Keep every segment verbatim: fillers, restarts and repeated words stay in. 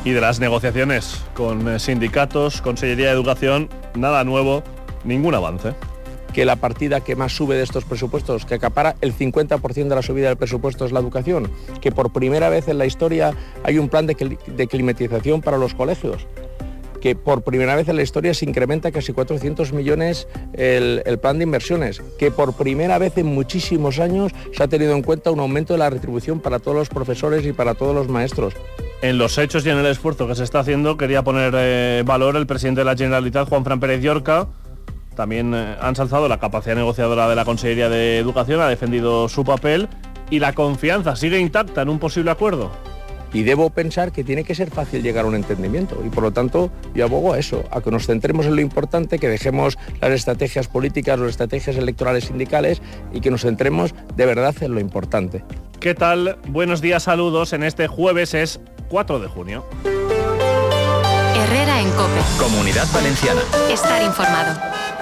Y de las negociaciones con sindicatos, Consellería de Educación, nada nuevo, ningún avance. Que la partida que más sube de estos presupuestos, que acapara el cincuenta por ciento de la subida del presupuesto, es la educación. Que por primera vez en la historia hay un plan de, cl- de climatización para los colegios. Que por primera vez en la historia se incrementa casi cuatrocientos millones el, el plan de inversiones. Que por primera vez en muchísimos años se ha tenido en cuenta un aumento de la retribución para todos los profesores y para todos los maestros. En los hechos y en el esfuerzo que se está haciendo, quería poner eh, valor el presidente de la Generalitat, Juanfran Pérez Llorca. También eh, ha ensalzado la capacidad negociadora de la Consellería de Educación, ha defendido su papel y la confianza sigue intacta en un posible acuerdo. Y debo pensar que tiene que ser fácil llegar a un entendimiento y por lo tanto yo abogo a eso, a que nos centremos en lo importante, que dejemos las estrategias políticas, las estrategias electorales sindicales y que nos centremos de verdad en lo importante. ¿Qué tal? Buenos días, saludos. En este jueves es cuatro de junio. Herrera en COPE. Comunidad Valenciana. Estar informado.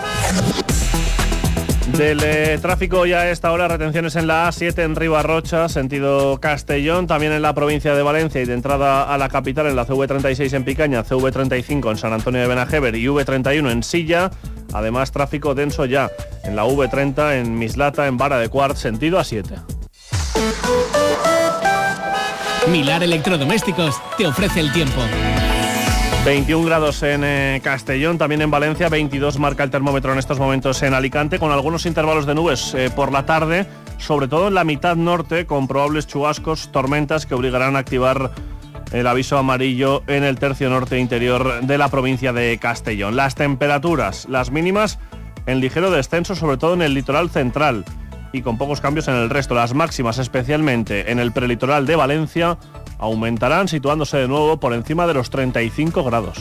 Del eh, tráfico ya a esta hora, retenciones en la A siete en Ribarrocha, sentido Castellón, también en la provincia de Valencia y de entrada a la capital en la C V treinta y seis en Picaña, C V treinta y cinco en San Antonio de Benajever y V treinta y uno en Silla. Además, tráfico denso ya en la V treinta en Mislata, en Vara de Quart, sentido A siete. Milar Electrodomésticos te ofrece el tiempo. veintiún grados en eh, Castellón, también en Valencia, veintidós marca el termómetro en estos momentos en Alicante, con algunos intervalos de nubes eh, por la tarde, sobre todo en la mitad norte, con probables chubascos, tormentas que obligarán a activar el aviso amarillo en el tercio norte interior de la provincia de Castellón. Las temperaturas, las mínimas en ligero descenso, sobre todo en el litoral central, y con pocos cambios en el resto. Las máximas, especialmente en el prelitoral de Valencia, aumentarán, situándose de nuevo por encima de los treinta y cinco grados.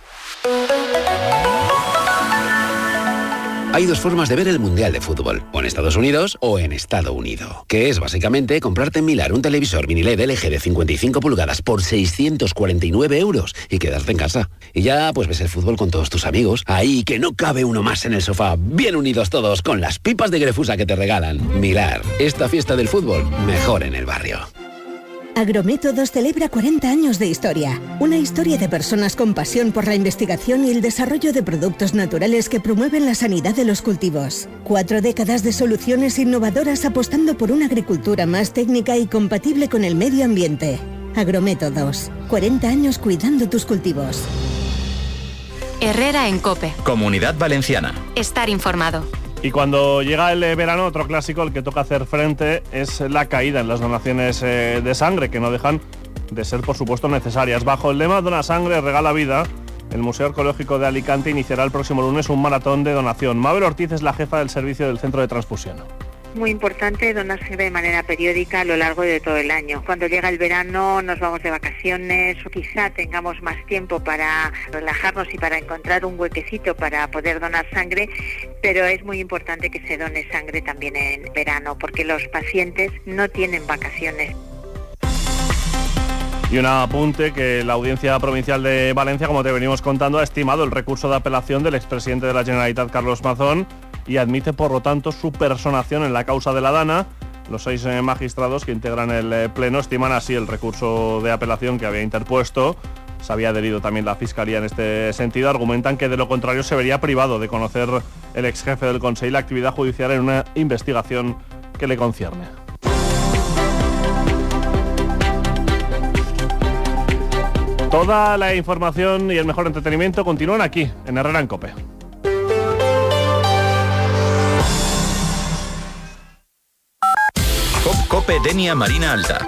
Hay dos formas de ver el Mundial de Fútbol, o en Estados Unidos o en Estado Unido, que es básicamente comprarte en Milar un televisor mini L E D L G de cincuenta y cinco pulgadas por seiscientos cuarenta y nueve euros y quedarte en casa. Y ya pues ves el fútbol con todos tus amigos, ahí que no cabe uno más en el sofá, bien unidos todos con las pipas de Grefusa que te regalan. Milar, esta fiesta del fútbol, mejor en el barrio. Agrométodos celebra cuarenta años de historia. Una historia de personas con pasión por la investigación y el desarrollo de productos naturales que promueven la sanidad de los cultivos. Cuatro décadas de soluciones innovadoras apostando por una agricultura más técnica y compatible con el medio ambiente. Agrométodos. cuarenta años cuidando tus cultivos. Herrera en COPE. Comunidad Valenciana. Estar informado. Y cuando llega el eh, verano, otro clásico al que toca hacer frente es la caída en las donaciones eh, de sangre, que no dejan de ser, por supuesto, necesarias. Bajo el lema Dona Sangre, Regala Vida, el Museo Arqueológico de Alicante iniciará el próximo lunes un maratón de donación. Mabel Ortiz es la jefa del servicio del Centro de Transfusión. Muy importante donar sangre de manera periódica a lo largo de todo el año. Cuando llega el verano nos vamos de vacaciones o quizá tengamos más tiempo para relajarnos y para encontrar un huequecito para poder donar sangre, pero es muy importante que se done sangre también en verano porque los pacientes no tienen vacaciones. Y un apunte que la Audiencia Provincial de Valencia, como te venimos contando, ha estimado el recurso de apelación del expresidente de la Generalitat, Carlos Mazón, y admite, por lo tanto, su personación en la causa de la Dana. Los seis eh, magistrados que integran el eh, Pleno estiman así el recurso de apelación que había interpuesto. Se había adherido también la Fiscalía en este sentido. Argumentan que de lo contrario se vería privado de conocer el ex jefe del Consejo la actividad judicial en una investigación que le concierne. Toda la información y el mejor entretenimiento continúan aquí, en Herrera en COPE. COPE Denia Marina Alta.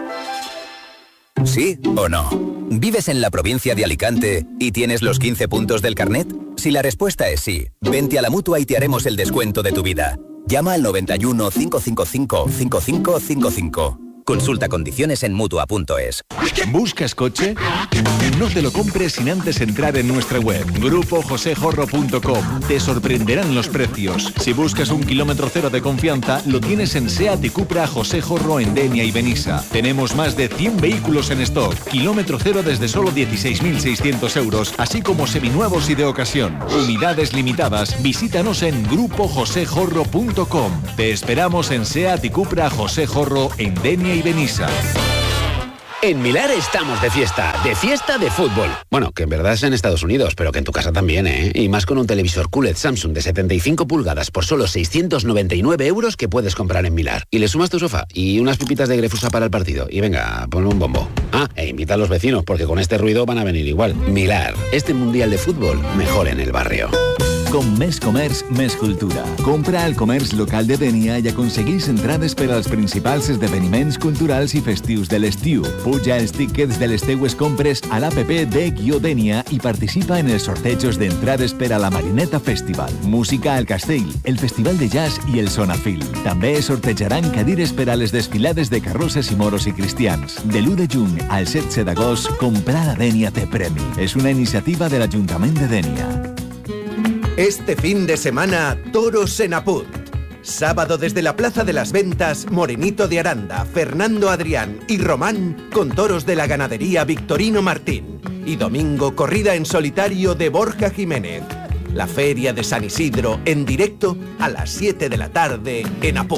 ¿Sí o no? ¿Vives en la provincia de Alicante y tienes los quince puntos del carnet? Si la respuesta es sí, vente a la Mutua y te haremos el descuento de tu vida. Llama al noventa y uno, cinco cinco cinco, cinco cinco cinco cinco. Consulta condiciones en Mutua punto es. ¿Buscas coche? No te lo compres sin antes entrar en nuestra web, grupo josé jorro punto com. Te sorprenderán los precios. Si buscas un kilómetro cero de confianza, lo tienes en SEAT y Cupra José Jorro en Denia y Benissa. Tenemos más de cien vehículos en stock. Kilómetro cero desde solo dieciséis mil seiscientos euros, así como seminuevos y de ocasión. Unidades limitadas. Visítanos en grupo josé jorro punto com. Te esperamos en SEAT y Cupra José Jorro en Denia y Benissa. En Milar estamos de fiesta, de fiesta de fútbol. Bueno, que en verdad es en Estados Unidos, pero que en tu casa también, ¿eh? Y más con un televisor Q L E D Samsung de setenta y cinco pulgadas por solo seiscientos noventa y nueve euros que puedes comprar en Milar. Y le sumas tu sofá y unas pipitas de Grefusa para el partido. Y venga, ponle un bombo. Ah, e invita a los vecinos, porque con este ruido van a venir igual. Milar, este mundial de fútbol, mejor en el barrio. Com més comerç, més cultura. Compra al comerç local de Dénia i aconsegueix entrades per als principals esdeveniments culturals i festius de l'estiu. Puja els tíquets de les teues compres a l'A P P de Dénia i participa en els sortejos d'entrades per a la Marineta Festival, Música al Castell, el Festival de Jazz i el Sonafil. També sortejaran cadires per a les desfilades de carrosses i moros i cristians. De l'u de juny al setze d'agost, comprar a Dénia té premi. És una iniciativa de l'Ajuntament de Dénia. Este fin de semana, toros en Apud. Sábado desde la Plaza de las Ventas, Morenito de Aranda, Fernando Adrián y Román con toros de la ganadería Victorino Martín. Y domingo, corrida en solitario de Borja Jiménez. La Feria de San Isidro en directo a las siete de la tarde en Apud.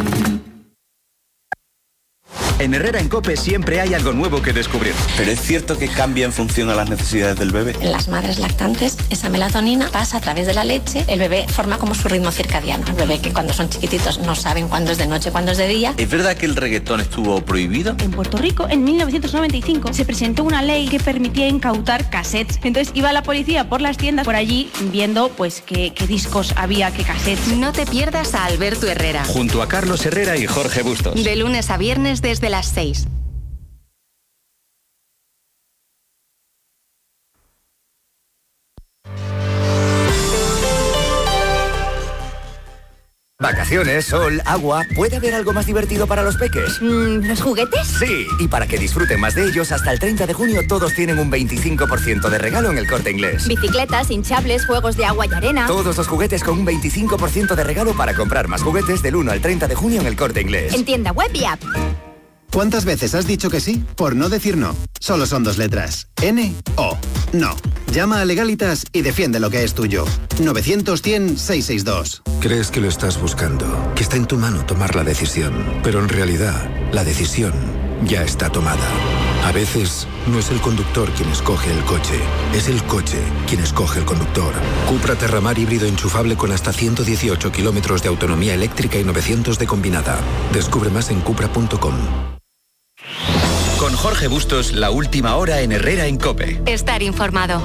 En Herrera en COPE siempre hay algo nuevo que descubrir. ¿Pero es cierto que cambia en función a las necesidades del bebé? En las madres lactantes, esa melatonina pasa a través de la leche, el bebé forma como su ritmo circadiano. El bebé que cuando son chiquititos no saben cuándo es de noche, cuándo es de día. ¿Es verdad que el reggaetón estuvo prohibido? En Puerto Rico, en mil novecientos noventa y cinco, se presentó una ley que permitía incautar cassettes. Entonces iba la policía por las tiendas por allí viendo pues qué, qué discos había, qué cassettes. No te pierdas a Alberto Herrera. Junto a Carlos Herrera y Jorge Bustos. De lunes a viernes desde las seis. Vacaciones, sol, agua. ¿Puede haber algo más divertido para los peques? Mm, ¿Los juguetes? Sí, y para que disfruten más de ellos, hasta el treinta de junio todos tienen un veinticinco por ciento de regalo en El Corte Inglés. Bicicletas, hinchables, juegos de agua y arena. Todos los juguetes con un veinticinco por ciento de regalo para comprar más juguetes del uno al treinta de junio en El Corte Inglés. En tienda web y app. ¿Cuántas veces has dicho que sí por no decir no? Solo son dos letras. N O. No. Llama a Legalitas y defiende lo que es tuyo. novecientos cien seiscientos sesenta y dos. Crees que lo estás buscando, que está en tu mano tomar la decisión, pero en realidad la decisión ya está tomada. A veces no es el conductor quien escoge el coche, es el coche quien escoge el conductor. Cupra Terramar híbrido enchufable con hasta ciento dieciocho kilómetros de autonomía eléctrica y novecientos de combinada. Descubre más en cupra punto com. Con Jorge Bustos, la última hora en Herrera en COPE. Estar informado.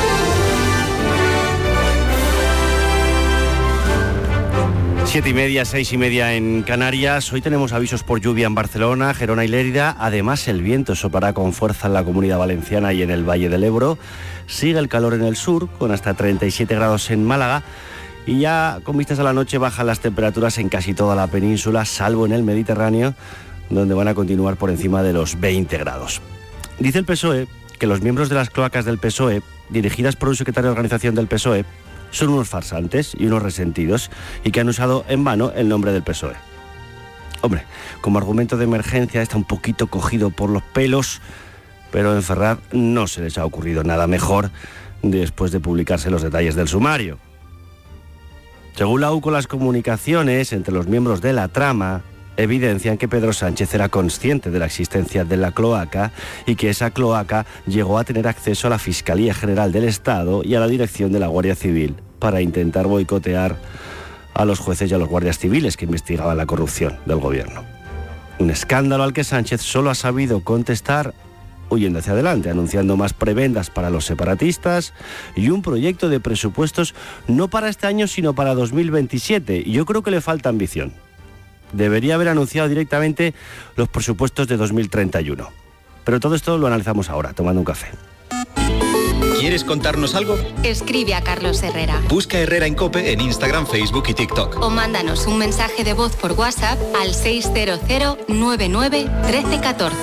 Siete y media, seis y media en Canarias. Hoy tenemos avisos por lluvia en Barcelona, Gerona y Lérida. Además, el viento soplará con fuerza en la Comunidad Valenciana y en el Valle del Ebro. Sigue el calor en el sur, con hasta treinta y siete grados en Málaga. Y ya con vistas a la noche bajan las temperaturas en casi toda la península, salvo en el Mediterráneo, donde van a continuar por encima de los veinte grados. Dice el P S O E que los miembros de las cloacas del P S O E, dirigidas por un secretario de organización del P S O E, son unos farsantes y unos resentidos y que han usado en vano el nombre del P S O E. Hombre, como argumento de emergencia está un poquito cogido por los pelos, pero en Ferraz no se les ha ocurrido nada mejor después de publicarse los detalles del sumario. Según la U C O, las comunicaciones entre los miembros de la trama evidencian que Pedro Sánchez era consciente de la existencia de la cloaca y que esa cloaca llegó a tener acceso a la Fiscalía General del Estado y a la dirección de la Guardia Civil para intentar boicotear a los jueces y a los guardias civiles que investigaban la corrupción del gobierno. Un escándalo al que Sánchez solo ha sabido contestar huyendo hacia adelante, anunciando más prebendas para los separatistas y un proyecto de presupuestos no para este año sino para dos mil veintisiete. Y yo creo que le falta ambición. Debería haber anunciado directamente los presupuestos de dos mil treinta y uno. Pero todo esto lo analizamos ahora, tomando un café. ¿Quieres contarnos algo? Escribe a Carlos Herrera. Busca Herrera en COPE en Instagram, Facebook y TikTok. O mándanos un mensaje de voz por WhatsApp al seis cero cero nueve nueve uno tres uno cuatro.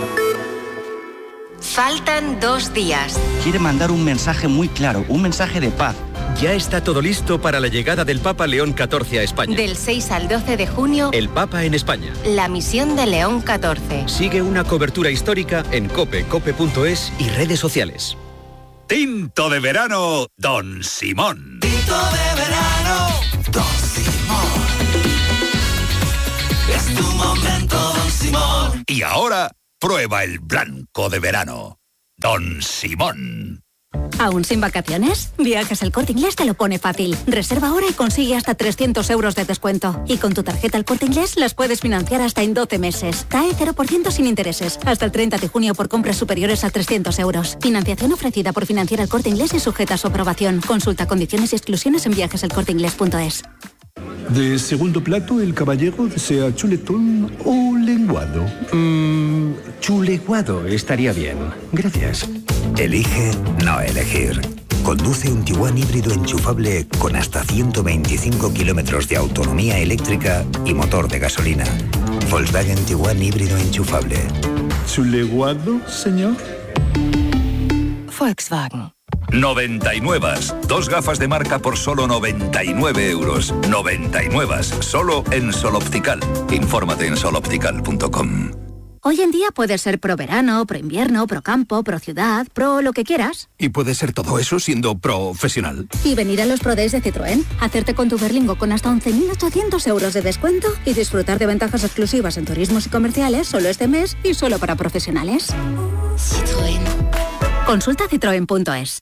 Faltan dos días. Quiere mandar un mensaje muy claro, un mensaje de paz. Ya está todo listo para la llegada del Papa León catorce a España. Del seis al doce de junio, el Papa en España. La misión de León catorce. Sigue una cobertura histórica en cope, cope punto es y redes sociales. Tinto de verano, Don Simón. Tinto de verano, Don Simón. Es tu momento, Don Simón. Y ahora, Prueba el blanco de verano. Don Simón. ¿Aún sin vacaciones? Viajes El Corte Inglés te lo pone fácil. Reserva ahora y consigue hasta trescientos euros de descuento. Y con tu tarjeta El Corte Inglés las puedes financiar hasta en doce meses. C A E cero por ciento sin intereses. Hasta el treinta de junio por compras superiores a trescientos euros. Financiación ofrecida por Financiera El Corte Inglés y sujeta a su aprobación. Consulta condiciones y exclusiones en viajes el corte inglés punto es. De segundo plato, el caballero desea chuletón o lenguado. Mmm, chuleguado estaría bien. Gracias. Elige no elegir. Conduce un Tiguan híbrido enchufable con hasta ciento veinticinco kilómetros de autonomía eléctrica y motor de gasolina. Volkswagen Tiguan híbrido enchufable. ¿Chuleguado, señor? Volkswagen. noventa y nueve. Dos gafas de marca por solo noventa y nueve euros. noventa y nueve. Solo en Sol Optical. Infórmate en sol optical punto com. Hoy en día puedes ser pro verano, pro invierno, pro campo, pro ciudad, pro lo que quieras. Y puede ser todo eso siendo profesional. Y venir a los Pro Days de Citroën, hacerte con tu Berlingo con hasta once mil ochocientos euros de descuento y disfrutar de ventajas exclusivas en turismos y comerciales solo este mes y solo para profesionales. Citroën. Consulta citroen punto es.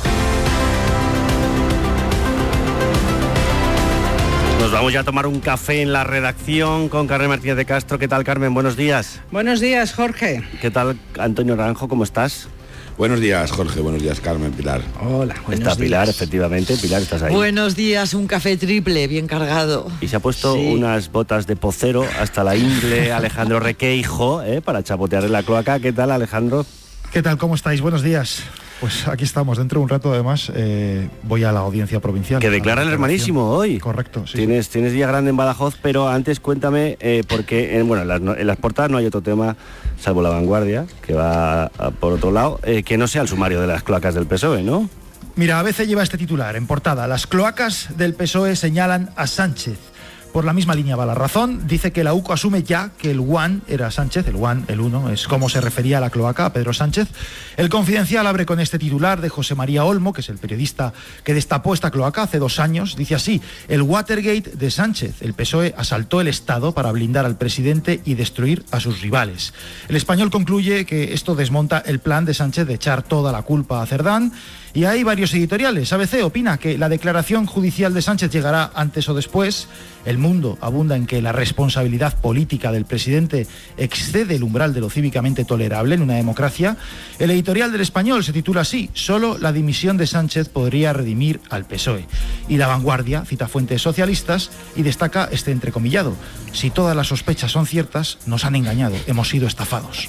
Nos vamos ya a tomar un café en la redacción con Carmen Martínez de Castro. ¿Qué tal, Carmen? Buenos días. Buenos días, Jorge. ¿Qué tal, Antonio Naranjo? ¿Cómo estás? Buenos días, Jorge. Buenos días, Carmen, Pilar. Hola, buenos Está Pilar, días. efectivamente. Pilar, estás ahí. Buenos días, un café triple, bien cargado. Y se ha puesto Sí. unas botas de pocero hasta la ingle Alejandro Requeijo, ¿eh? Para chapotear en la cloaca. ¿Qué tal, Alejandro? ¿Qué tal? ¿Cómo estáis? Buenos días. Pues aquí estamos. Dentro de un rato, además, eh, voy a la audiencia provincial. Que declara el hermanísimo hoy. Correcto, sí. Tienes, tienes día grande en Badajoz, pero antes cuéntame, eh, porque en, bueno, en las, no- en las portadas no hay otro tema, salvo La Vanguardia, que va a- por otro lado, eh, que no sea el sumario de las cloacas del P S O E, ¿no? Mira, A B C lleva este titular en portada. Las cloacas del P S O E señalan a Sánchez. Por la misma línea va La Razón. Dice que la U C O asume ya que el One era Sánchez, el One, el uno, es como se refería a la cloaca, a Pedro Sánchez. El Confidencial abre con este titular de José María Olmo, que es el periodista que destapó esta cloaca hace dos años. Dice así: el Watergate de Sánchez. El P S O E asaltó el Estado para blindar al presidente y destruir a sus rivales. El Español concluye que esto desmonta el plan de Sánchez de echar toda la culpa a Cerdán. Y hay varios editoriales. A B C opina que la declaración judicial de Sánchez llegará antes o después. El Mundo abunda en que la responsabilidad política del presidente excede el umbral de lo cívicamente tolerable en una democracia. El editorial del Español se titula así: solo la dimisión de Sánchez podría redimir al P S O E. Y La Vanguardia cita fuentes socialistas y destaca este entrecomillado: si todas las sospechas son ciertas, nos han engañado, hemos sido estafados.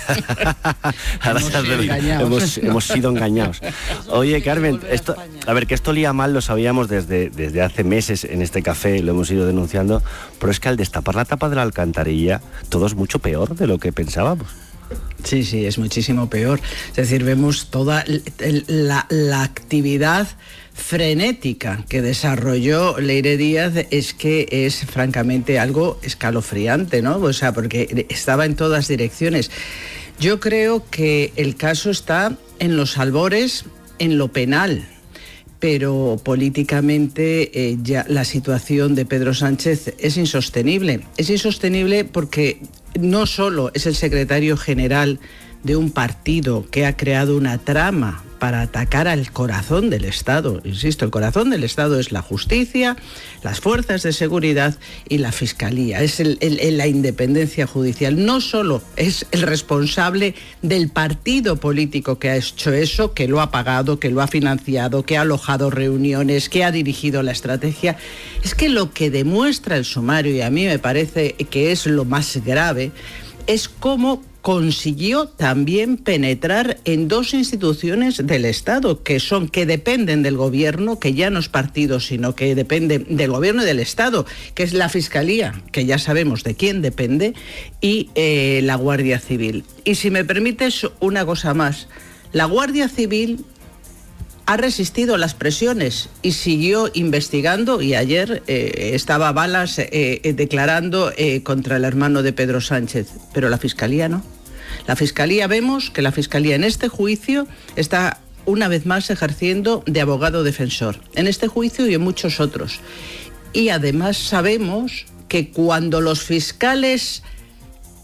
Ahora se hace- hemos, hemos sido engañados. Oye, Carmen, esto, a ver, que esto lía mal lo sabíamos desde, desde hace meses en este café, lo hemos ido denunciando, pero es que al destapar la tapa de la alcantarilla, todo es mucho peor de lo que pensábamos. Sí, sí, es muchísimo peor. Es decir, vemos toda l- el- la, la actividad frenética que desarrolló Leire Díaz, es que es francamente algo escalofriante, ¿no? O sea, porque estaba en todas direcciones. Yo creo que el caso está en los albores, en lo penal, pero políticamente eh, ya la situación de Pedro Sánchez es insostenible. Es insostenible porque no solo es el secretario general de un partido que ha creado una trama para atacar al corazón del Estado. Insisto, el corazón del Estado es la justicia, las fuerzas de seguridad y la fiscalía. Es el, el, el, la independencia judicial. No solo es el responsable del partido político que ha hecho eso, que lo ha pagado, que lo ha financiado, que ha alojado reuniones, que ha dirigido la estrategia. Es que lo que demuestra el sumario, y a mí me parece que es lo más grave, es cómo consiguió también penetrar en dos instituciones del Estado, que son, que dependen del gobierno, que ya no es partido, sino que depende del gobierno y del Estado, que es la Fiscalía, que ya sabemos de quién depende, y eh, la Guardia Civil. Y si me permites una cosa más, la Guardia Civil ha resistido las presiones y siguió investigando, y ayer eh, estaba Balas eh, eh, declarando eh, contra el hermano de Pedro Sánchez, pero la Fiscalía no. La Fiscalía, vemos que la Fiscalía en este juicio está una vez más ejerciendo de abogado defensor, en este juicio y en muchos otros. Y además sabemos que cuando los fiscales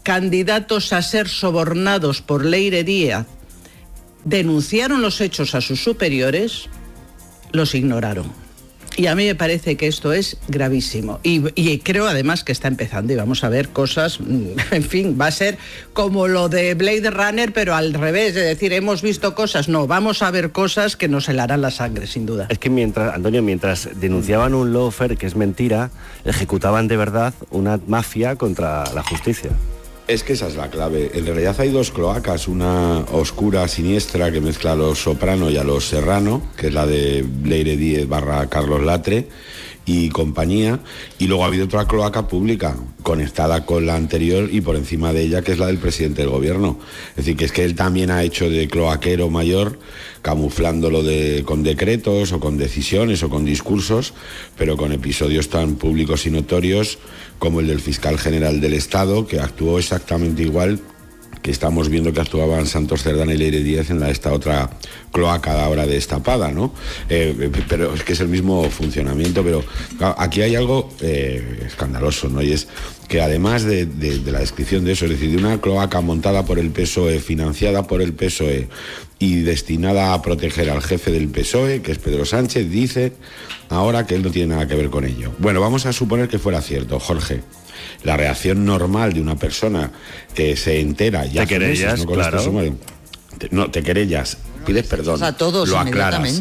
candidatos a ser sobornados por Leire Díaz denunciaron los hechos a sus superiores, los ignoraron. Y a mí me parece que esto es gravísimo. Y, y creo además que está empezando y vamos a ver cosas, en fin, va a ser como lo de Blade Runner, pero al revés, es decir, hemos visto cosas, no, vamos a ver cosas que nos helarán la sangre, sin duda. Es que mientras, Antonio, mientras denunciaban un lawfare, que es mentira, ejecutaban de verdad una mafia contra la justicia. Es que esa es la clave. En realidad hay dos cloacas, una oscura, siniestra, que mezcla a los Soprano y a los Serrano, que es la de Leire Díez barra Carlos Latre y compañía, y luego ha habido otra cloaca pública conectada con la anterior y por encima de ella, que es la del presidente del gobierno. Es decir, que es que él también ha hecho de cloaquero mayor, camuflándolo de, con decretos o con decisiones o con discursos, pero con episodios tan públicos y notorios como el del fiscal general del Estado, que actuó exactamente igual que estamos viendo que actuaban Santos Cerdán y Leire Díaz en la, esta otra cloaca ahora destapada, ¿no? Eh, pero es que es el mismo funcionamiento, pero claro, aquí hay algo eh, escandaloso, ¿no? Y es que además de, de, de la descripción de eso, es decir, de una cloaca montada por el P S O E, financiada por el P S O E y destinada a proteger al jefe del P S O E, que es Pedro Sánchez, dice ahora que él no tiene nada que ver con ello. Bueno, vamos a suponer que fuera cierto, Jorge. La reacción normal de una persona que se entera ya te querellas, ¿no? Con claro. esto sumario, te, no, te querellas, pides perdón, o sea, todos lo aclaras.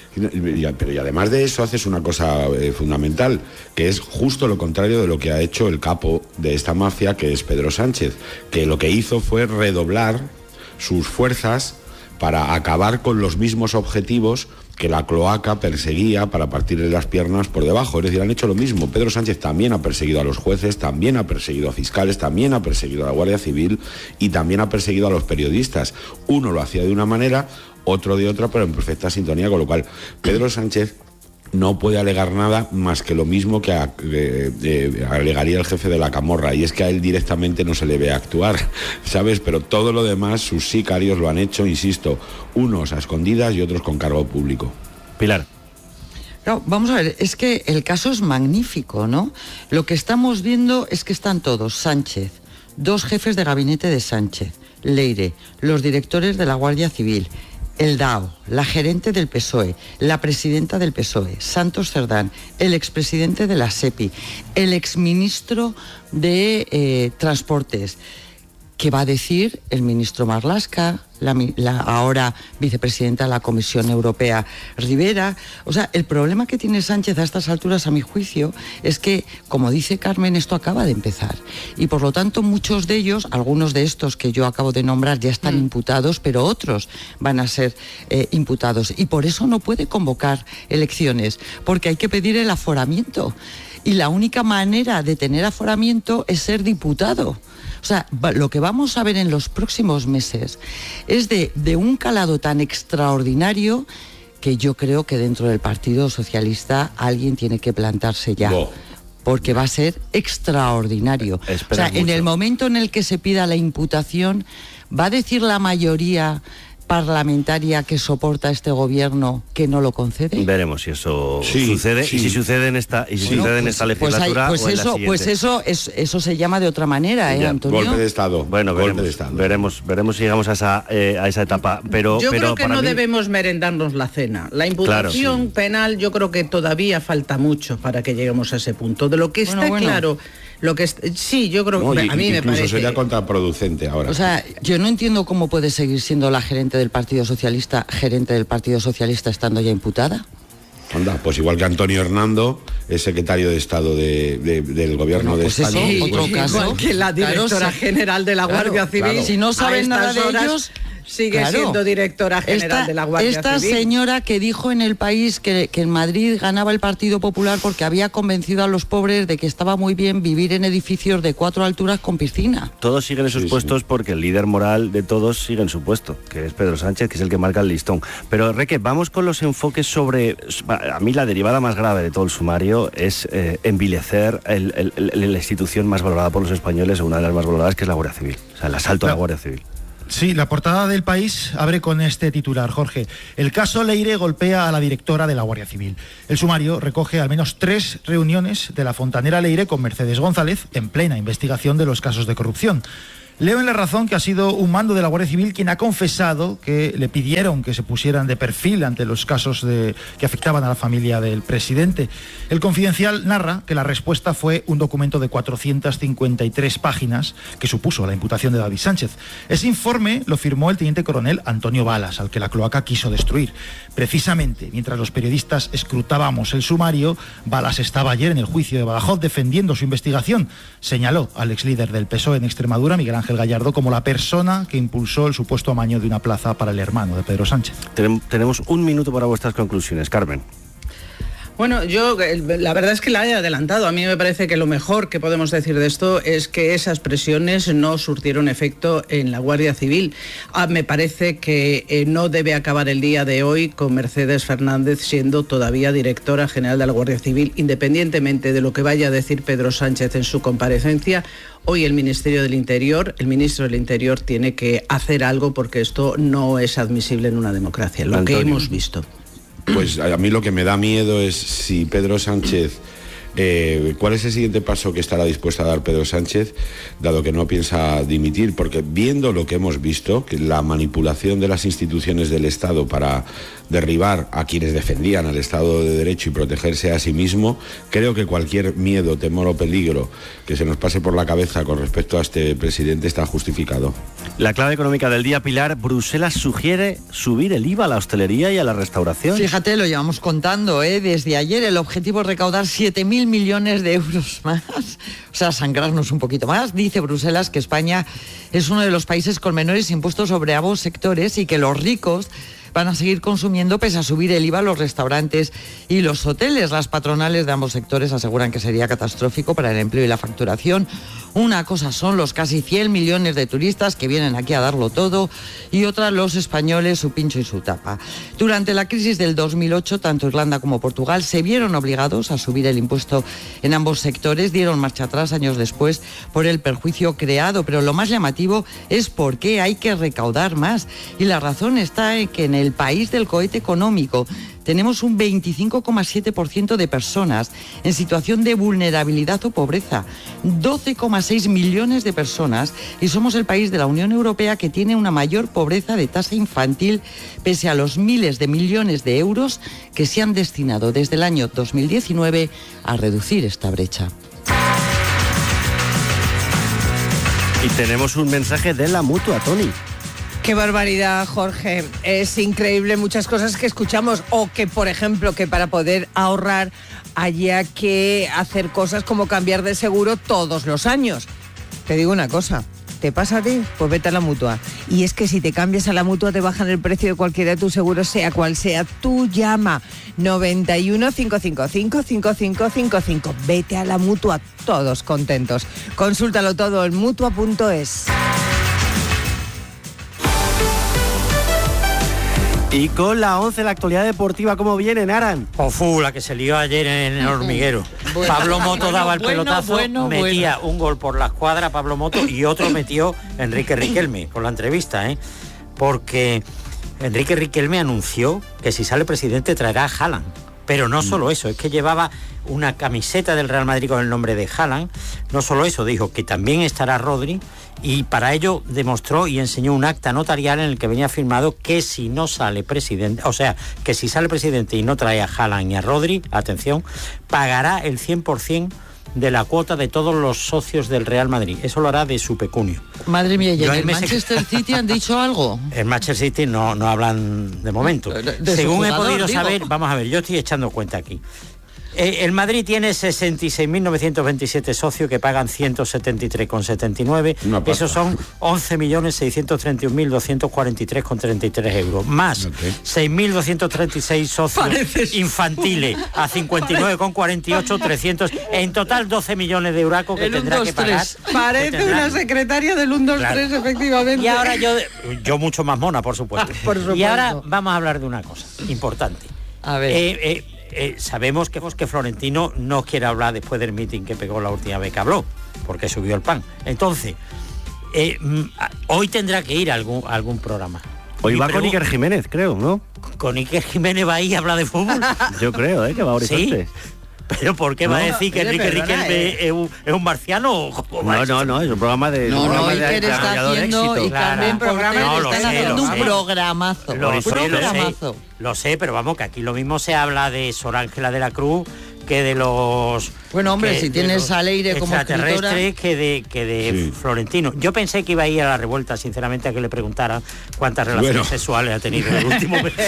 Pero y además de eso haces una cosa eh, fundamental, que es justo lo contrario de lo que ha hecho el capo de esta mafia, que es Pedro Sánchez, que lo que hizo fue redoblar sus fuerzas para acabar con los mismos objetivos que la cloaca perseguía para partirle las piernas por debajo. Es decir, han hecho lo mismo. Pedro Sánchez también ha perseguido a los jueces, también ha perseguido a fiscales, también ha perseguido a la Guardia Civil y también ha perseguido a los periodistas. Uno lo hacía de una manera, otro de otra, pero en perfecta sintonía, con lo cual Pedro Sánchez no puede alegar nada más que lo mismo que a, eh, eh, alegaría el jefe de la camorra, y es que a él directamente no se le ve actuar, ¿sabes? Pero todo lo demás, sus sicarios lo han hecho, insisto, unos a escondidas y otros con cargo público. Pilar. No, vamos a ver, es que el caso es magnífico, ¿no? Lo que estamos viendo es que están todos, Sánchez, dos jefes de gabinete de Sánchez, Leire, los directores de la Guardia Civil, el D A O, la gerente del P S O E, la presidenta del P S O E, Santos Cerdán, el expresidente de la SEPI, el exministro de eh, Transportes. ¿Qué va a decir el ministro Marlaska, la, la ahora vicepresidenta de la Comisión Europea, Rivera? O sea, el problema que tiene Sánchez a estas alturas, a mi juicio, es que, como dice Carmen, esto acaba de empezar. Y por lo tanto, muchos de ellos, algunos de estos que yo acabo de nombrar, ya están mm. imputados, pero otros van a ser eh, imputados. Y por eso no puede convocar elecciones, porque hay que pedir el aforamiento. Y la única manera de tener aforamiento es ser diputado. O sea, lo que vamos a ver en los próximos meses es de, de un calado tan extraordinario que yo creo que dentro del Partido Socialista alguien tiene que plantarse ya. No. Porque va a ser extraordinario. Espera o sea, mucho. En el momento en el que se pida la imputación, ¿va a decir la mayoría parlamentaria que soporta este gobierno que no lo concede? Veremos si eso sí, sucede sí. y si sucede en esta y si bueno, sucede pues, en esta legislatura pues, hay, pues o en eso, la siguiente. pues eso es, eso se llama de otra manera, ¿eh, ya, Antonio? Golpe de Estado. Bueno, golpe veremos, de Estado. veremos, veremos si llegamos a esa eh, a esa etapa. Pero yo pero creo que para no mí... debemos merendarnos la cena. La imputación claro, sí. penal, yo creo que todavía falta mucho para que lleguemos a ese punto. De lo que está bueno, bueno. claro, lo que es, sí, yo creo no, que y, a mí me parece. Incluso sería contraproducente ahora. O sea, yo no entiendo cómo puede seguir siendo la gerente del Partido Socialista, gerente del Partido Socialista estando ya imputada. Anda, pues igual que Antonio Hernando, es secretario de Estado de, de, del gobierno bueno, de pues España. Eso, otro caso. Igual que la directora claro, general de la Guardia claro, Civil. Claro. Si no saben nada de horas, ellos... sigue claro. siendo directora general esta, de la Guardia esta Civil. Esta señora que dijo en El País que, que en Madrid ganaba el Partido Popular porque había convencido a los pobres de que estaba muy bien vivir en edificios de cuatro alturas con piscina. Todos siguen en sus sí, puestos sí. porque el líder moral de todos sigue en su puesto, que es Pedro Sánchez, que es el que marca el listón. Pero, Reque, vamos con los enfoques sobre... A mí la derivada más grave de todo el sumario es eh, envilecer el, el, el, la institución más valorada por los españoles, o una de las más valoradas, que es la Guardia Civil. O sea, el asalto claro. a la Guardia Civil. Sí, la portada del País abre con este titular, Jorge. El caso Leire golpea a la directora de la Guardia Civil. El sumario recoge al menos tres reuniones de la fontanera Leire con Mercedes González en plena investigación de los casos de corrupción. Leo en La Razón que ha sido un mando de la Guardia Civil quien ha confesado que le pidieron que se pusieran de perfil ante los casos de, que afectaban a la familia del presidente. El Confidencial narra que la respuesta fue un documento de cuatrocientas cincuenta y tres páginas que supuso la imputación de David Sánchez. Ese informe lo firmó el teniente coronel Antonio Balas, al que la cloaca quiso destruir. Precisamente, mientras los periodistas escrutábamos el sumario, Balas estaba ayer en el juicio de Badajoz defendiendo su investigación. Señaló al exlíder del P S O E en Extremadura, Miguel Ángel Gallardo, como la persona que impulsó el supuesto amaño de una plaza para el hermano de Pedro Sánchez. Tenemos un minuto para vuestras conclusiones, Carmen. Bueno, yo la verdad es que la he adelantado. A mí me parece que lo mejor que podemos decir de esto es que esas presiones no surtieron efecto en la Guardia Civil. Ah, me parece que eh, no debe acabar el día de hoy con Mercedes Fernández siendo todavía directora general de la Guardia Civil, independientemente de lo que vaya a decir Pedro Sánchez en su comparecencia. Hoy el Ministerio del Interior, el ministro del Interior tiene que hacer algo porque esto no es admisible en una democracia, lo Antonio. que hemos visto. Pues a mí lo que me da miedo es si Pedro Sánchez, eh, ¿cuál es el siguiente paso que estará dispuesto a dar Pedro Sánchez, dado que no piensa dimitir? Porque viendo lo que hemos visto, que la manipulación de las instituciones del Estado para derribar a quienes defendían al Estado de Derecho y protegerse a sí mismo, creo que cualquier miedo, temor o peligro que se nos pase por la cabeza con respecto a este presidente está justificado. La clave económica del día, Pilar. Bruselas sugiere subir el I V A a la hostelería y a la restauración. Fíjate, lo llevamos contando, ¿eh? Desde ayer el objetivo es recaudar siete mil millones de euros más, o sea, sangrarnos un poquito más. Dice Bruselas que España es uno de los países con menores impuestos sobre ambos sectores y que los ricos van a seguir consumiendo pese a subir el I V A a los restaurantes y los hoteles. Las patronales de ambos sectores aseguran que sería catastrófico para el empleo y la facturación. Una cosa son los casi cien millones de turistas que vienen aquí a darlo todo y otra los españoles, su pincho y su tapa. Durante la crisis del dos mil ocho, tanto Irlanda como Portugal se vieron obligados a subir el impuesto en ambos sectores, dieron marcha atrás años después por el perjuicio creado, pero lo más llamativo es por qué hay que recaudar más. Y la razón está en que en el país del cohete económico tenemos un veinticinco coma siete por ciento de personas en situación de vulnerabilidad o pobreza, doce coma seis millones de personas, y somos el país de la Unión Europea que tiene una mayor pobreza de tasa infantil, pese a los miles de millones de euros que se han destinado desde el año dos mil diecinueve a reducir esta brecha. Y tenemos un mensaje de la Mutua, Tony. Qué barbaridad, Jorge. Es increíble muchas cosas que escuchamos, o que, por ejemplo, que para poder ahorrar haya que hacer cosas como cambiar de seguro todos los años. Te digo una cosa, ¿te pasa a ti? Pues vete a la Mutua. Y es que si te cambias a la Mutua te bajan el precio de cualquiera de tus seguros, sea cual sea. Tú llama noventa y uno, cinco cinco cinco, cinco cinco cinco cinco. Vete a la Mutua, todos contentos. Consúltalo todo en mutua punto es. Y con la once, la actualidad deportiva, ¿cómo viene, Naran? Ofu, la que se lió ayer en el hormiguero. Bueno, Pablo Moto bueno, daba el bueno, pelotazo, bueno, metía bueno. un gol por la escuadra, Pablo Moto, y otro metió Enrique Riquelme, con la entrevista, ¿eh? Porque Enrique Riquelme anunció que si sale presidente traerá a Haaland. Pero no solo eso, es que llevaba una camiseta del Real Madrid con el nombre de Haaland. No solo eso, dijo que también estará Rodri, y para ello demostró y enseñó un acta notarial en el que venía firmado que si no sale presidente, o sea, que si sale presidente y no trae a Haaland y a Rodri, atención, pagará el cien por ciento de la cuota de todos los socios del Real Madrid. Eso lo hará de su pecunio. Madre mía, ¿y en el Manchester se... City han dicho algo? En Manchester City no, no hablan de momento. De, de Según jugador, he podido digo. saber, vamos a ver, yo estoy echando cuenta aquí. Eh, el Madrid tiene sesenta y seis mil novecientos veintisiete socios que pagan ciento setenta y tres coma setenta y nueve. Esos son once millones seiscientos treinta y un mil doscientos cuarenta y tres coma treinta y tres euros. Más okay. seis mil doscientos treinta y seis socios Pareces... infantiles a cincuenta y nueve coma cuarenta y ocho, trescientos. En total doce millones de euracos que el tendrá que pagar. Parece tendrá... una secretaria del uno dos tres, claro. efectivamente. Y ahora yo, yo mucho más mona, por supuesto. por supuesto. Y ahora vamos a hablar de una cosa importante. A ver. Eh, eh, Eh, sabemos que, que Florentino no quiere hablar después del meeting que pegó la última vez que habló, porque subió el pan. Entonces, Eh, hoy tendrá que ir a algún, a algún programa. Hoy va con Iker Jiménez, creo, ¿no? ¿Con Iker Jiménez va ahí a hablar de fútbol? Yo creo, ¿eh? Que va a Horizonte. ¿Sí? ¿Pero por qué no, va a decir que Enrique Riquelme eh. es, un, es un marciano? No, no, no, es un programa de... No, no, Iker está haciendo y también programa no, están sé, haciendo un sé. programazo. Lo, un sé, programazo. Lo, sé, lo sé, pero vamos, que aquí lo mismo se habla de Sor Ángela de la Cruz que de los... Bueno, hombre, que, si tienes a Leire como escritora... que de, que de sí. Florentino. Yo pensé que iba a ir a la revuelta, sinceramente, a que le preguntara cuántas relaciones bueno. sexuales ha tenido en el último mes.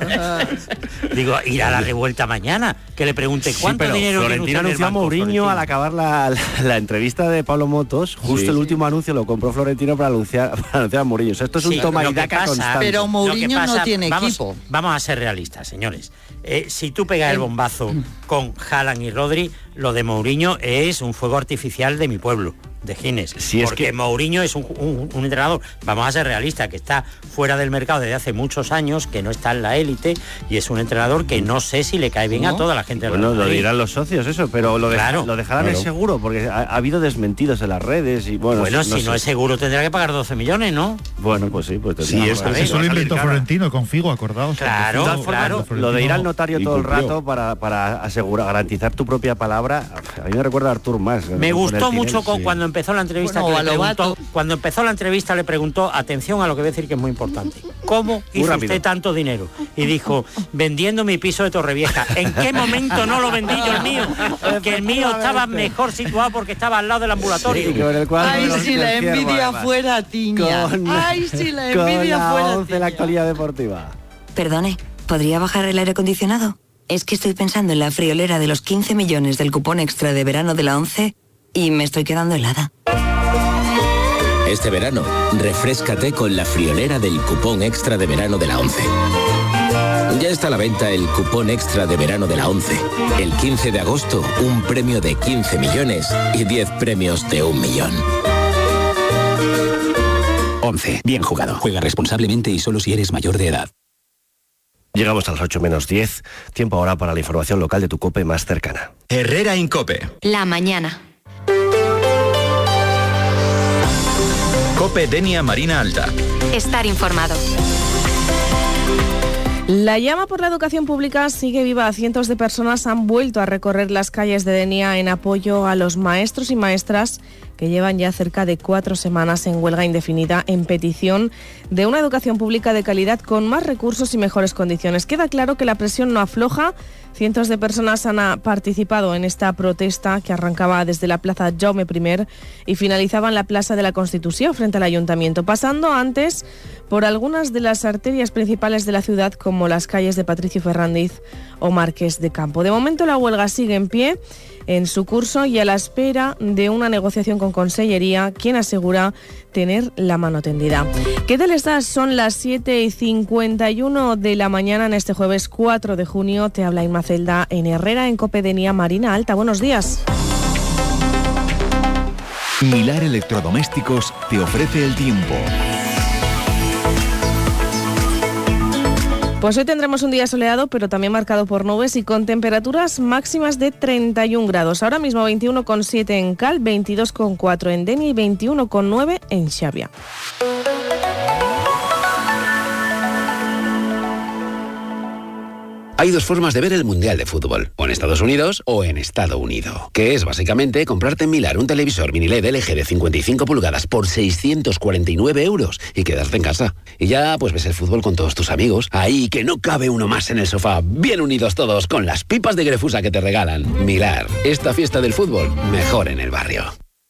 Digo, ir a la revuelta mañana, que le pregunte cuánto sí, dinero Florentino tiene anunció a Mourinho al acabar la, la, la entrevista de Pablo Motos, justo sí, el último sí. anuncio lo compró Florentino para anunciar, para anunciar a Mourinho. O sea, esto es sí, un toma y daca constante. Pero Mourinho pasa, no tiene vamos, equipo. Vamos a ser realistas, señores. Eh, si tú pegas el bombazo con Haaland y Rodri, lo de Mourinho es un fuego artificial de mi pueblo, de Gines. Si porque es que... Mourinho es un, un, un entrenador, vamos a ser realistas, que está fuera del mercado desde hace muchos años, que no está en la élite, y es un entrenador que no sé si le cae bien ¿no? a toda la gente. Bueno, de lo dirán los socios eso, pero lo, de, claro, lo dejarán claro. es seguro, porque ha, ha habido desmentidos en las redes y bueno... Bueno, no si sé. no es seguro tendrá que pagar doce millones, ¿no? Bueno, pues sí, pues... Sí, es que eso lo inventó Florentino con Figo, acordaos. Claro, claro. claro. Lo de ir al notario todo el rato para, para asegurar, garantizar tu propia palabra, a mí me recuerda a Artur Mas. Me gustó mucho con, sí. cuando empezó la entrevista bueno, que le preguntó, cuando empezó la entrevista le preguntó, atención a lo que voy a decir que es muy importante, ¿cómo hizo rápido. usted tanto dinero? Y dijo, vendiendo mi piso de Torrevieja. ¿En qué momento no lo vendí yo el mío? Que el mío estaba mejor situado porque estaba al lado del ambulatorio. Sí, con el cual Ay, si la envidia además. fuera tiña. Con, Ay, si la envidia con la fuera once, la actualidad deportiva. Perdone, ¿podría bajar el aire acondicionado? Es que estoy pensando en la friolera de los quince millones del cupón extra de verano de la once y me estoy quedando helada. Este verano, refréscate con la friolera del cupón extra de verano de la once. Ya está a la venta el cupón extra de verano de la once. El quince de agosto, un premio de quince millones y diez premios de un millón. once. Bien jugado. Juega responsablemente y solo si eres mayor de edad. Llegamos a las ocho menos diez. Tiempo ahora para la información local de tu COPE más cercana. Herrera Incope. La mañana. COPE Denia Marina Alta. Estar informado. La llama por la educación pública sigue viva. Cientos de personas han vuelto a recorrer las calles de Denia en apoyo a los maestros y maestras que llevan ya cerca de cuatro semanas en huelga indefinida en petición de una educación pública de calidad con más recursos y mejores condiciones. Queda claro que la presión no afloja. Cientos de personas han participado en esta protesta que arrancaba desde la Plaza Jaume primero y finalizaba en la Plaza de la Constitución frente al Ayuntamiento, pasando antes por algunas de las arterias principales de la ciudad como las calles de Patricio Ferrandiz o Marqués de Campo. De momento la huelga sigue en pie en su curso y a la espera de una negociación con Consellería, quien asegura tener la mano tendida. ¿Qué tal estás? Son las siete y cincuenta y uno de la mañana en este jueves cuatro de junio. Te habla Inma Celda en Herrera, en COPE Denia Marina Alta. Buenos días. Milar Electrodomésticos te ofrece el tiempo. Pues hoy tendremos un día soleado, pero también marcado por nubes y con temperaturas máximas de treinta y un grados. Ahora mismo veintiuno coma siete en Cal, veintidós coma cuatro en Denia y veintiuno coma nueve en Xavia. Hay dos formas de ver el Mundial de Fútbol, o en Estados Unidos o en Estado Unido, que es básicamente comprarte en Milar un televisor mini L E D L G de cincuenta y cinco pulgadas por seiscientos cuarenta y nueve euros y quedarte en casa. Y ya pues ves el fútbol con todos tus amigos, ahí que no cabe uno más en el sofá, bien unidos todos con las pipas de Grefusa que te regalan. Milar, esta fiesta del fútbol, mejor en el barrio.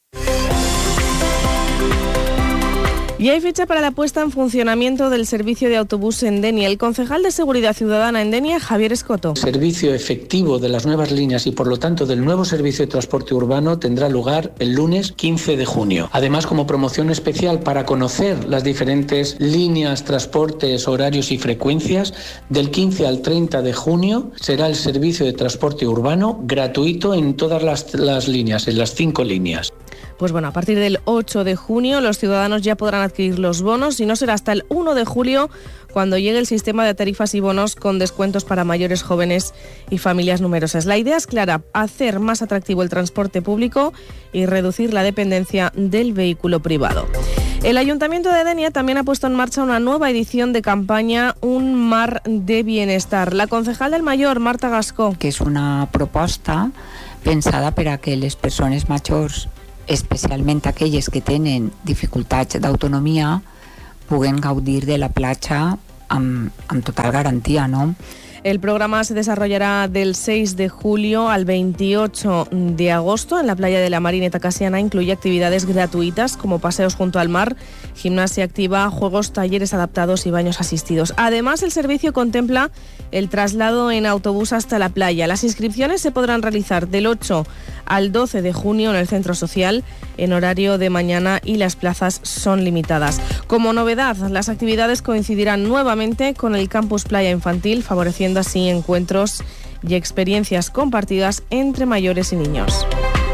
Y hay fecha para la puesta en funcionamiento del servicio de autobús en Denia. El concejal de Seguridad Ciudadana en Denia, Javier Escoto. Servicio efectivo de las nuevas líneas y por lo tanto del nuevo servicio de transporte urbano tendrá lugar el lunes quince de junio. Además, como promoción especial para conocer las diferentes líneas, transportes, horarios y frecuencias, del quince al treinta de junio será el servicio de transporte urbano gratuito en todas las, las líneas, en las cinco líneas. Pues bueno, a partir del ocho de junio los ciudadanos ya podrán adquirir los bonos y no será hasta el uno de julio cuando llegue el sistema de tarifas y bonos con descuentos para mayores, jóvenes y familias numerosas. La idea es clara, hacer más atractivo el transporte público y reducir la dependencia del vehículo privado. El Ayuntamiento de Denia también ha puesto en marcha una nueva edición de campaña Un mar de bienestar. La concejal del Mayor, Marta Gascó. Que és una proposta pensada per a que les persones majors, especialment aquelles que tenen dificultats d'autonomia, puguen gaudir de la platja amb, amb total garantia, no? El programa se desarrollará del seis de julio al veintiocho de agosto en la playa de la Marineta Casiana. Incluye actividades gratuitas como paseos junto al mar, gimnasia activa, juegos, talleres adaptados y baños asistidos. Además, el servicio contempla el traslado en autobús hasta la playa. Las inscripciones se podrán realizar del ocho al doce de junio en el Centro Social en horario de mañana y las plazas son limitadas. Como novedad, las actividades coincidirán nuevamente con el Campus Playa Infantil, favoreciendo así encuentros y experiencias compartidas entre mayores y niños.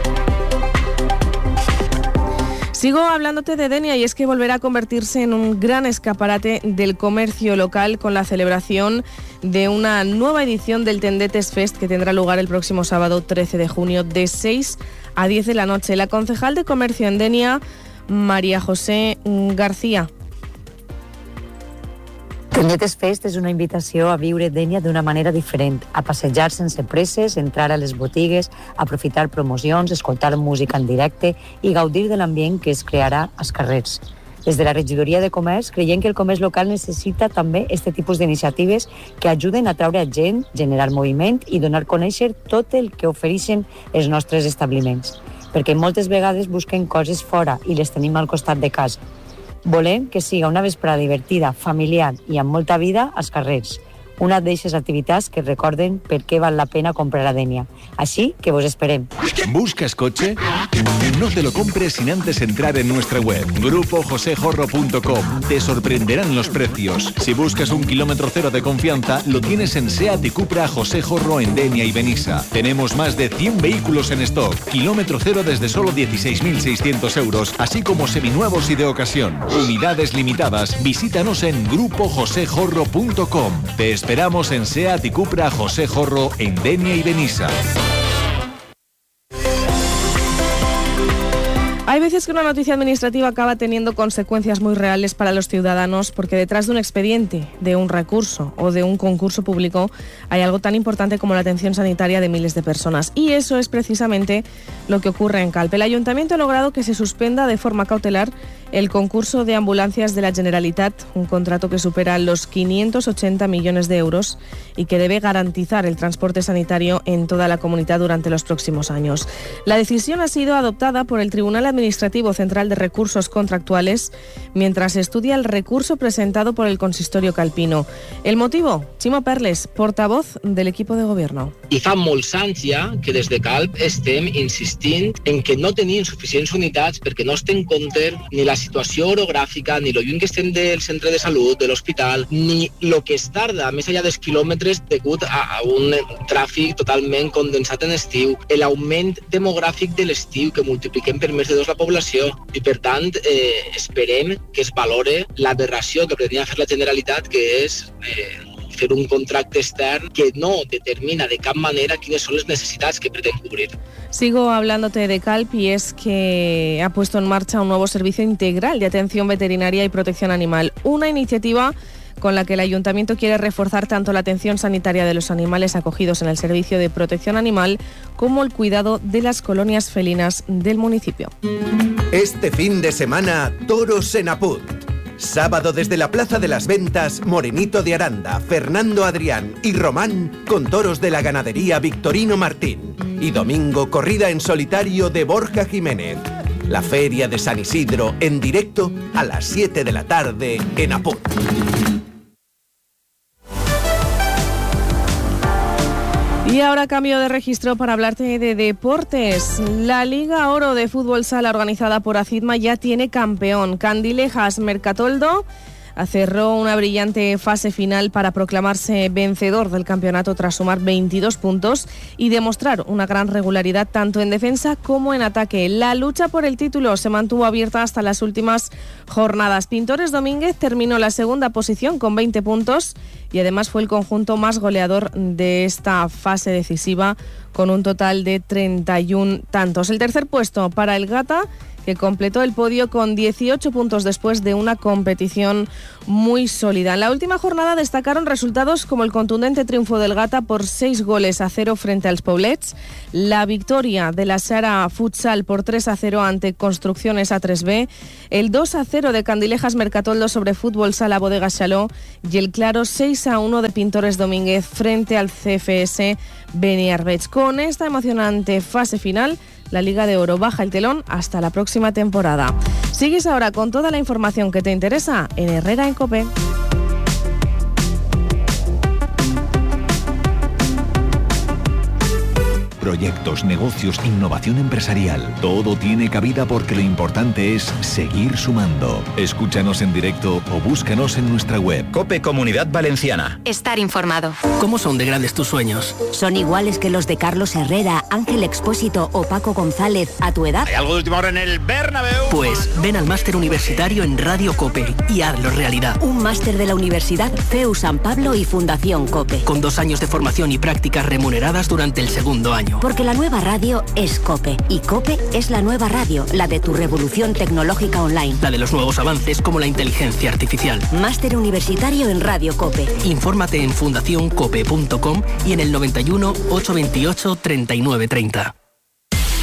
Sigo hablándote de Denia y es que volverá a convertirse en un gran escaparate del comercio local con la celebración de una nueva edición del Tendetes Fest que tendrá lugar el próximo sábado trece de junio de seis a diez de la noche. La concejal de comercio en Denia, María José García. Tendetes Fest és una invitació a viure Denia d'una manera diferent, a passejar sense presses, entrar a les botigues, aprofitar promocions, escoltar música en directe i gaudir de l'ambient que es crearà als carrers. Des de la regidoria de comerç creiem que el comerç local necessita també aquest tipus d'iniciatives que ajuden a traure a gent, generar moviment i donar a conèixer tot el que ofereixen els nostres establiments, perquè moltes vegades busquen coses fora i les tenim al costat de casa. Volem que siga una vesprada divertida, familiar i amb molta vida als carrers. Una d'aquestes activitats que recorden per què val la pena comprar a Denia. Així que vos esperem. ¿Buscas coche? No te lo compres sin antes entrar en nuestra web, grupo josé jorro punto com. Te sorprenderán los precios. Si buscas un kilómetro cero de confianza, lo tienes en SEAT y Cupra José Jorro en Denia y Benissa. Tenemos más de cien vehículos en stock. Kilómetro cero desde solo dieciséis mil seiscientos euros, así como seminuevos y de ocasión. Unidades limitadas. Visítanos en grupo josé jorro punto com. Te esperamos en SEAT y Cupra José Jorro en Denia y Benissa. Hay veces que una noticia administrativa acaba teniendo consecuencias muy reales para los ciudadanos porque detrás de un expediente, de un recurso o de un concurso público hay algo tan importante como la atención sanitaria de miles de personas. Y eso es precisamente lo que ocurre en Calpe. El Ayuntamiento ha logrado que se suspenda de forma cautelar el concurso de ambulancias de la Generalitat, un contrato que supera los quinientos ochenta millones de euros y que debe garantizar el transporte sanitario en toda la comunidad durante los próximos años. La decisión ha sido adoptada por el Tribunal Administrativo Central de Recursos Contractuales mientras se estudia el recurso presentado por el consistorio calpino. El motivo, Chimo Perles, portavoz del equipo de gobierno. I fa molts anys ja que des de Calp estem insistint en que no tenim suficients unitats perquè no es té en compte ni la situació orogràfica, ni lo lluny que estem del centre de salut, de l'hospital, ni lo que es tarda més enllà dels quilòmetres degut a, a un tràfic totalment condensat en estiu, l'augment demogràfic de l'estiu que multipliquem per més de dos la població i per tant eh, esperem que es valore l'aberració que pretenia fer la Generalitat, que és eh, fer un contracte extern que no determina de cap manera quines són les necessitats que pretén cubrir. Sigo hablándote de Calp y es que ha puesto en marcha un nuevo servicio integral de atención veterinaria y protección animal, una iniciativa con la que el Ayuntamiento quiere reforzar tanto la atención sanitaria de los animales acogidos en el servicio de protección animal como el cuidado de las colonias felinas del municipio. Este fin de semana, toros en Apud. Sábado desde la Plaza de las Ventas, Morenito de Aranda, Fernando Adrián y Román con toros de la ganadería Victorino Martín. Y domingo, corrida en solitario de Borja Jiménez. La Feria de San Isidro en directo a las siete de la tarde en Apud. Y ahora cambio de registro para hablarte de deportes. La Liga Oro de Fútbol Sala organizada por ACIDMA ya tiene campeón. Candilejas Mercatoldo cerró una brillante fase final para proclamarse vencedor del campeonato tras sumar veintidós puntos y demostrar una gran regularidad tanto en defensa como en ataque. La lucha por el título se mantuvo abierta hasta las últimas jornadas. Pintores Domínguez terminó la segunda posición con veinte puntos y además fue el conjunto más goleador de esta fase decisiva con un total de treinta y uno tantos. El tercer puesto para el Gata que completó el podio con dieciocho puntos después de una competición muy sólida. En la última jornada destacaron resultados como el contundente triunfo del Gata por seis goles a cero frente als Poblets, la victoria de la Sara Futsal por tres a cero ante Construcciones A tres B, el dos a cero de Candilejas Mercatoldo sobre Fútbol Sala Bodega Xaló y el claro seis a uno de Pintores Domínguez frente al C F S Beniarbeig. Con esta emocionante fase final, la Liga de Oro baja el telón hasta la próxima temporada. Sigues ahora con toda la información que te interesa en Herrera en COPE. Proyectos, negocios, innovación empresarial. Todo tiene cabida porque lo importante es seguir sumando. Escúchanos en directo o búscanos en nuestra web. COPE Comunidad Valenciana. Estar informado. ¿Cómo son de grandes tus sueños? ¿Son iguales que los de Carlos Herrera, Ángel Expósito o Paco González a tu edad? ¿Hay algo de última hora en el Bernabéu? Pues ven al máster universitario en Radio COPE y hazlo realidad. Un máster de la Universidad C E U San Pablo y Fundación COPE. Con dos años de formación y prácticas remuneradas durante el segundo año. Porque la nueva radio es COPE y COPE es la nueva radio, la de tu revolución tecnológica online. La de los nuevos avances como la inteligencia artificial. Máster universitario en Radio COPE. Infórmate en fundación cope punto com y en el noventa y uno, ochocientos veintiocho, treinta y nueve treinta.